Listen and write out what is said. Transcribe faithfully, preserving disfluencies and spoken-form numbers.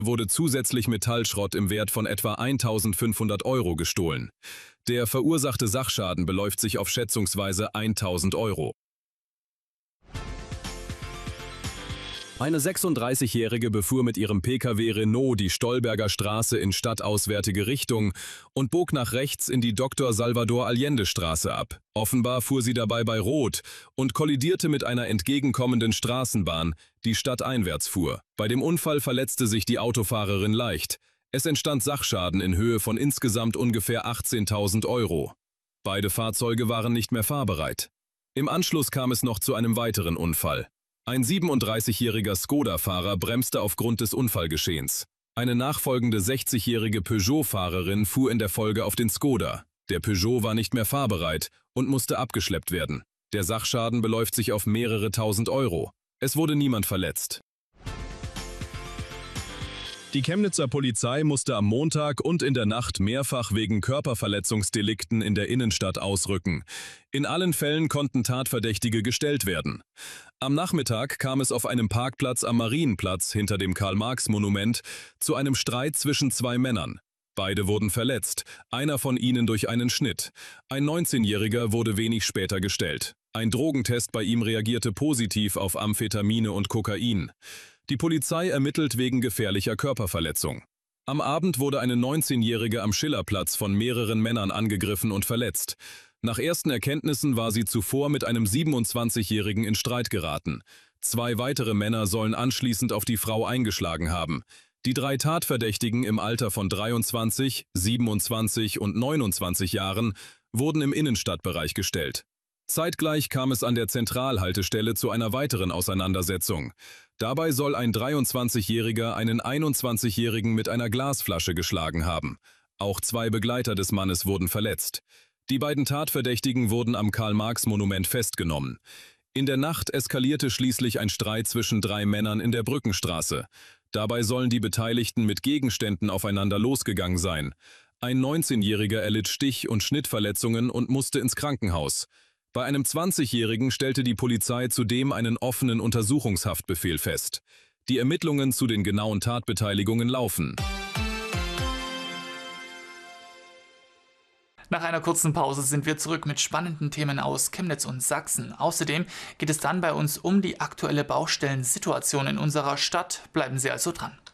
wurde zusätzlich Metallschrott im Wert von etwa eintausendfünfhundert Euro gestohlen. Der verursachte Sachschaden beläuft sich auf schätzungsweise tausend Euro. Eine sechsunddreißigjährige befuhr mit ihrem Pkw Renault die Stolberger Straße in stadtauswärtige Richtung und bog nach rechts in die Doktor Salvador Allende Straße ab. Offenbar fuhr sie dabei bei Rot und kollidierte mit einer entgegenkommenden Straßenbahn, die stadteinwärts fuhr. Bei dem Unfall verletzte sich die Autofahrerin leicht. Es entstand Sachschaden in Höhe von insgesamt ungefähr achtzehntausend Euro. Beide Fahrzeuge waren nicht mehr fahrbereit. Im Anschluss kam es noch zu einem weiteren Unfall. Ein siebenunddreißigjähriger Skoda-Fahrer bremste aufgrund des Unfallgeschehens. Eine nachfolgende sechzigjährige Peugeot-Fahrerin fuhr in der Folge auf den Skoda. Der Peugeot war nicht mehr fahrbereit und musste abgeschleppt werden. Der Sachschaden beläuft sich auf mehrere tausend Euro. Es wurde niemand verletzt. Die Chemnitzer Polizei musste am Montag und in der Nacht mehrfach wegen Körperverletzungsdelikten in der Innenstadt ausrücken. In allen Fällen konnten Tatverdächtige gestellt werden. Am Nachmittag kam es auf einem Parkplatz am Marienplatz hinter dem Karl-Marx-Monument zu einem Streit zwischen zwei Männern. Beide wurden verletzt, einer von ihnen durch einen Schnitt. Ein neunzehnjähriger wurde wenig später gestellt. Ein Drogentest bei ihm reagierte positiv auf Amphetamine und Kokain. Die Polizei ermittelt wegen gefährlicher Körperverletzung. Am Abend wurde eine neunzehnjährige am Schillerplatz von mehreren Männern angegriffen und verletzt. Nach ersten Erkenntnissen war sie zuvor mit einem siebenundzwanzigjährigen in Streit geraten. Zwei weitere Männer sollen anschließend auf die Frau eingeschlagen haben. Die drei Tatverdächtigen im Alter von dreiundzwanzig, siebenundzwanzig und neunundzwanzig Jahren wurden im Innenstadtbereich gestellt. Zeitgleich kam es an der Zentralhaltestelle zu einer weiteren Auseinandersetzung. Dabei soll ein dreiundzwanzigjähriger einen einundzwanzigjährigen mit einer Glasflasche geschlagen haben. Auch zwei Begleiter des Mannes wurden verletzt. Die beiden Tatverdächtigen wurden am Karl-Marx-Monument festgenommen. In der Nacht eskalierte schließlich ein Streit zwischen drei Männern in der Brückenstraße. Dabei sollen die Beteiligten mit Gegenständen aufeinander losgegangen sein. Ein neunzehnjähriger erlitt Stich- und Schnittverletzungen und musste ins Krankenhaus. Bei einem zwanzigjährigen stellte die Polizei zudem einen offenen Untersuchungshaftbefehl fest. Die Ermittlungen zu den genauen Tatbeteiligungen laufen. Nach einer kurzen Pause sind wir zurück mit spannenden Themen aus Chemnitz und Sachsen. Außerdem geht es dann bei uns um die aktuelle Baustellensituation in unserer Stadt. Bleiben Sie also dran.